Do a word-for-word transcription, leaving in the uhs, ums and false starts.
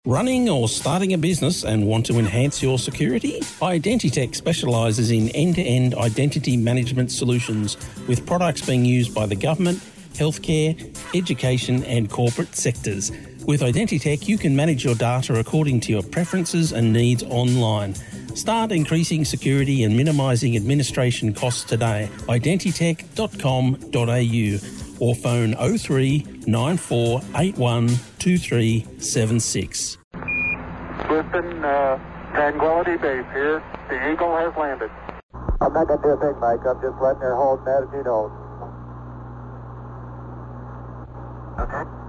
Running or starting a business and want to enhance your security? Identitech specialises in end-to-end identity management solutions with products being used by the government, healthcare, education and corporate sectors. With Identitech, you can manage your data according to your preferences and needs online. Start increasing security and minimising administration costs today. identitech dot com dot a u or phone oh three nine four eight one two three seven six. Houston, uh, Tranquility Base here. The Eagle has landed. I'm not going to do a thing, Mike. I'm just letting her hold that as you know. Okay.